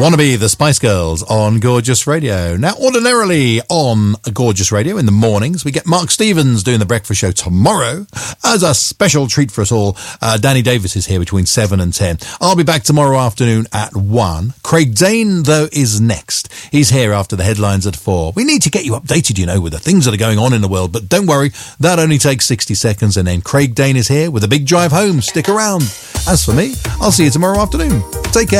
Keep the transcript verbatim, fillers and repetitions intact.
Wanna Be the Spice Girls on Gorgeous Radio. Now, ordinarily on Gorgeous Radio in the mornings, we get Mark Stevens doing the breakfast show tomorrow. As a special treat for us all, uh, Danny Davis is here between seven and ten. I'll be back tomorrow afternoon at one. Craig Dane, though, is next. He's here after the headlines at four. We need to get you updated, you know, with the things that are going on in the world, but don't worry, that only takes sixty seconds, and then Craig Dane is here with a big drive home. Stick around. As for me, I'll see you tomorrow afternoon. Take care.